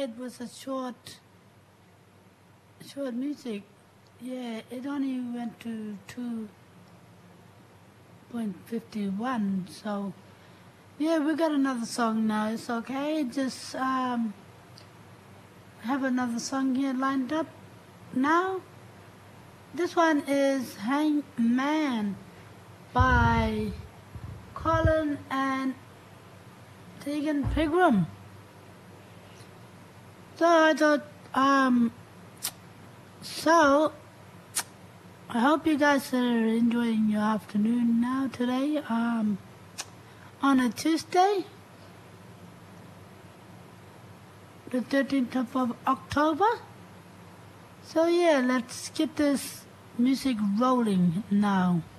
it was a short music. Yeah, it only went to 2.51. So yeah, we got another song now. It's okay. Just have another song here lined up now. This one is Hangman by Colin and Tegan Pilgrim. So I thought, so I hope you guys are enjoying your afternoon now today, on a Tuesday, the 13th of October. So yeah, let's get this music rolling now.